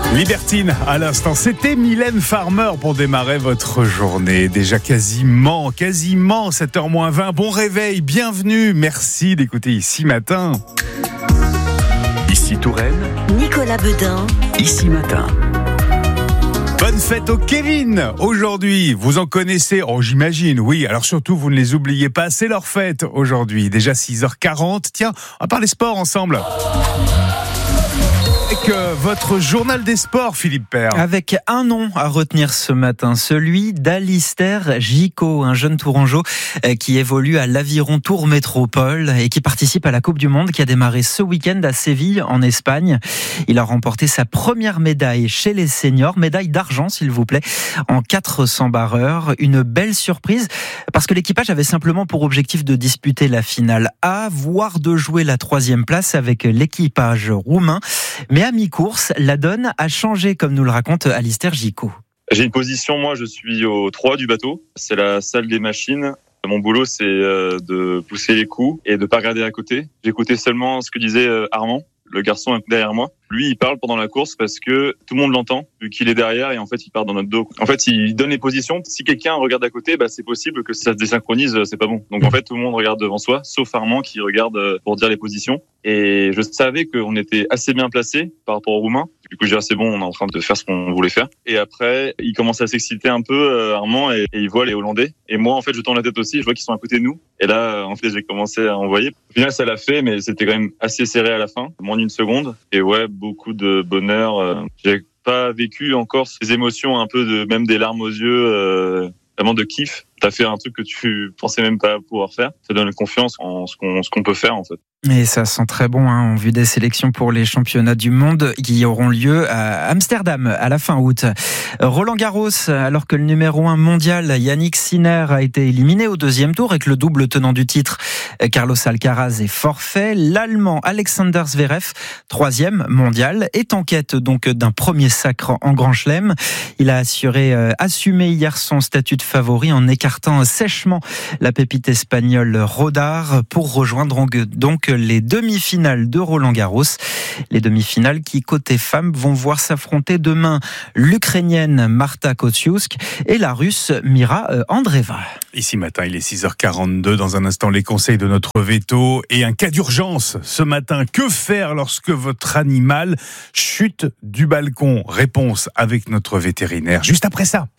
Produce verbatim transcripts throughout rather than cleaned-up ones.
Libertine, à l'instant, c'était Mylène Farmer pour démarrer votre journée. Déjà quasiment, quasiment sept heures moins vingt. Bon réveil, bienvenue, merci d'écouter Ici Matin. Ici Touraine, Nicolas Beudin, Ici Matin. Bonne fête aux Kevin aujourd'hui, vous en connaissez, oh j'imagine, oui, alors surtout vous ne les oubliez pas, c'est leur fête aujourd'hui, déjà six heures quarante, tiens, on va parler sport ensemble. Avec euh, votre journal des sports, Philippe Père. Avec un nom à retenir ce matin, celui d'Alistair Gicot, un jeune Tourangeau euh, qui évolue à l'Aviron Tour Métropole et qui participe à la Coupe du Monde qui a démarré ce week-end à Séville, en Espagne. Il a remporté sa première médaille chez les seniors, médaille d'argent s'il vous plaît, en quatre cents barreurs. Une belle surprise parce que l'équipage avait simplement pour objectif de disputer la finale A, voire de jouer la troisième place avec l'équipage roumain. Mais à mi-course, la donne a changé, comme nous le raconte Alistair Gicot. J'ai une position, moi je suis au trois du bateau, c'est la salle des machines. Mon boulot c'est de pousser les coups et de pas regarder à côté. J'écoutais seulement ce que disait Armand, le garçon derrière moi. Lui, il parle pendant la course parce que tout le monde l'entend, vu qu'il est derrière et en fait, il part dans notre dos. En fait, il donne les positions. Si quelqu'un regarde à côté, bah, c'est possible que ça se désynchronise, c'est pas bon. Donc en fait, tout le monde regarde devant soi, sauf Armand qui regarde pour dire les positions. Et je savais qu'on était assez bien placés par rapport aux Roumains. Du coup, je disais, c'est bon, on est en train de faire ce qu'on voulait faire. Et après, il commence à s'exciter un peu, Armand, et, et il voit les Hollandais. Et moi, en fait, je tourne la tête aussi, je vois qu'ils sont à côté de nous. Et là, en fait, j'ai commencé à envoyer. Au final, ça l'a fait, mais c'était quand même assez serré à la fin, moins d'une seconde. Et ouais, beaucoup de bonheur. J'ai pas vécu encore ces émotions, un peu de, même des larmes aux yeux, euh, vraiment de kiff. T'as fait un truc que tu pensais même pas pouvoir faire. Ça donne confiance en ce qu'on, ce qu'on peut faire, en fait. Et ça sent très bon, hein, en vue des sélections pour les championnats du monde qui auront lieu à Amsterdam à la fin août. Roland Garros, alors que le numéro un mondial Yannick Sinner a été éliminé au deuxième tour et que le double tenant du titre Carlos Alcaraz est forfait, l'Allemand Alexander Zverev, troisième mondial, est en quête donc d'un premier sacre en Grand Chelem. Il a assuré, euh, assumé hier son statut de favori en écartant sèchement la pépite espagnole Rodar pour rejoindre donc les demi-finales de Roland Garros. Les demi-finales qui, côté femmes, vont voir s'affronter demain l'Ukrainienne Marta Kostiusk et la Russe Mira Andreeva. Ici matin, il est six heures quarante-deux. Dans un instant, les conseils de notre veto et un cas d'urgence ce matin. Que faire lorsque votre animal chute du balcon? Réponse avec notre vétérinaire. Juste après ça.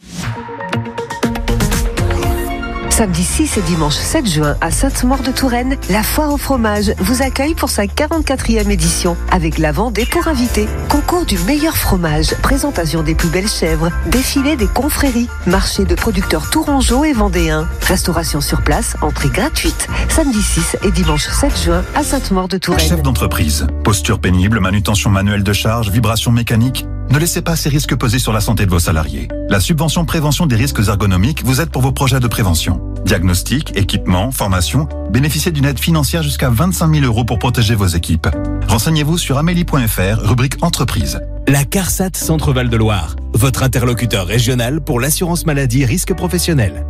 Samedi six et dimanche sept juin à Sainte-Maure-de-Touraine, la foire au fromage vous accueille pour sa quarante-quatrième édition avec la Vendée pour invités. Concours du meilleur fromage, présentation des plus belles chèvres, défilé des confréries, marché de producteurs tourangeaux et vendéens, restauration sur place, entrée gratuite. Samedi six et dimanche sept juin à Sainte-Maure-de-Touraine. Chef d'entreprise, posture pénible, manutention manuelle de charge, vibration mécanique. Ne laissez pas ces risques peser sur la santé de vos salariés. La subvention prévention des risques ergonomiques vous aide pour vos projets de prévention. Diagnostic, équipement, formation, bénéficiez d'une aide financière jusqu'à vingt-cinq mille euros pour protéger vos équipes. Renseignez-vous sur amélie point f r, rubrique entreprise. La CARSAT Centre-Val de Loire, votre interlocuteur régional pour l'assurance maladie risque professionnel.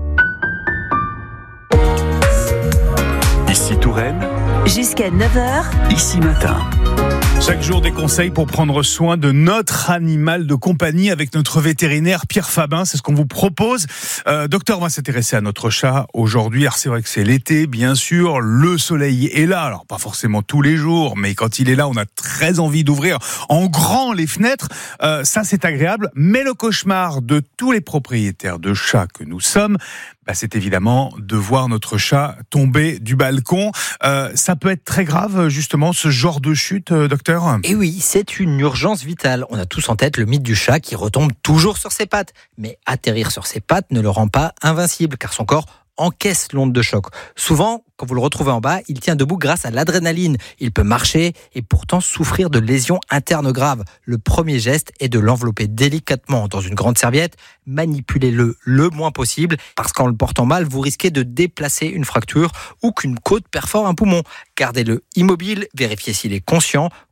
Ici Touraine, Jusqu'à neuf heures. Ici Matin. Chaque jour, des conseils pour prendre soin de notre animal de compagnie avec notre vétérinaire Pierre Fabin. C'est ce qu'on vous propose. Euh, docteur, on va s'intéresser à notre chat aujourd'hui. Alors, c'est vrai que c'est l'été, bien sûr. Le soleil est là. Alors, pas forcément tous les jours, mais quand il est là, on a très envie d'ouvrir en grand les fenêtres. Euh, ça, c'est agréable. Mais le cauchemar de tous les propriétaires de chats que nous sommes, bah, c'est évidemment de voir notre chat tomber du balcon. Euh, ça peut être très grave, justement, ce genre de chute, euh, docteur. Et oui, c'est une urgence vitale. On a tous en tête le mythe du chat qui retombe toujours sur ses pattes. Mais atterrir sur ses pattes ne le rend pas invincible, car son corps encaisse l'onde de choc. Souvent, quand vous le retrouvez en bas, il tient debout grâce à l'adrénaline. Il peut marcher et pourtant souffrir de lésions internes graves. Le premier geste est de l'envelopper délicatement dans une grande serviette. Manipulez-le le moins possible, parce qu'en le portant mal, vous risquez de déplacer une fracture ou qu'une côte perfore un poumon. Gardez-le immobile, vérifiez s'il est conscient.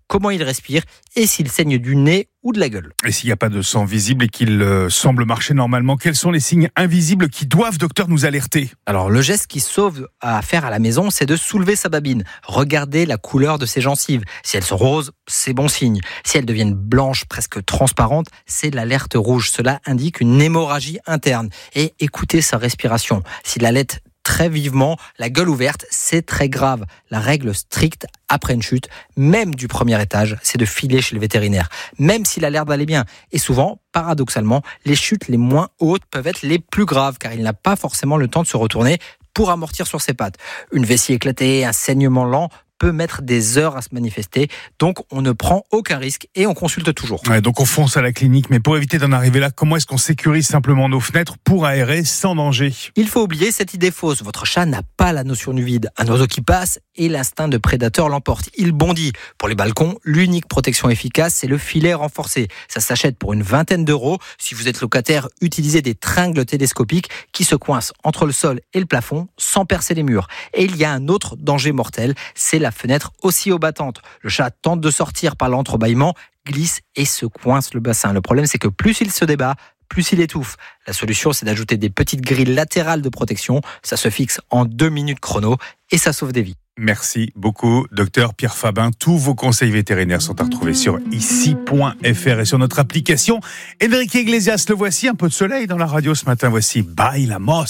comment il respire et s'il saigne du nez ou de la gueule. Et s'il n'y a pas de sang visible et qu'il euh, semble marcher normalement, quels sont les signes invisibles qui doivent, docteur, nous alerter ? Alors le geste qui sauve à faire à la maison, c'est de soulever sa babine. Regardez la couleur de ses gencives. Si elles sont roses, c'est bon signe. Si elles deviennent blanches, presque transparentes, c'est l'alerte rouge. Cela indique une hémorragie interne. Et écoutez sa respiration. S'il allait très vivement, la gueule ouverte, c'est très grave. La règle stricte après une chute, même du premier étage, c'est de filer chez le vétérinaire, même s'il a l'air d'aller bien. Et souvent, paradoxalement, les chutes les moins hautes peuvent être les plus graves, car il n'a pas forcément le temps de se retourner pour amortir sur ses pattes. Une vessie éclatée, un saignement lent peut mettre des heures à se manifester. Donc, on ne prend aucun risque et on consulte toujours. Ouais, donc, on fonce à la clinique. Mais pour éviter d'en arriver là, comment est-ce qu'on sécurise simplement nos fenêtres pour aérer sans danger ? Il faut oublier cette idée fausse. Votre chat n'a pas la notion du vide. Un oiseau qui passe et l'instinct de prédateur l'emporte. Il bondit. Pour les balcons, l'unique protection efficace, c'est le filet renforcé. Ça s'achète pour une vingtaine d'euros. Si vous êtes locataire, utilisez des tringles télescopiques qui se coincent entre le sol et le plafond sans percer les murs. Et il y a un autre danger mortel, c'est la fenêtre oscillobattante. Le chat tente de sortir par l'entrebâillement, glisse et se coince le bassin. Le problème, c'est que plus il se débat, plus il étouffe. La solution, c'est d'ajouter des petites grilles latérales de protection. Ça se fixe en deux minutes chrono et ça sauve des vies. Merci beaucoup, docteur Pierre Fabin. Tous vos conseils vétérinaires sont à retrouver sur ici point f r et sur notre application. Enrique Iglesias, le voici, un peu de soleil dans la radio ce matin. Voici Baila Mos.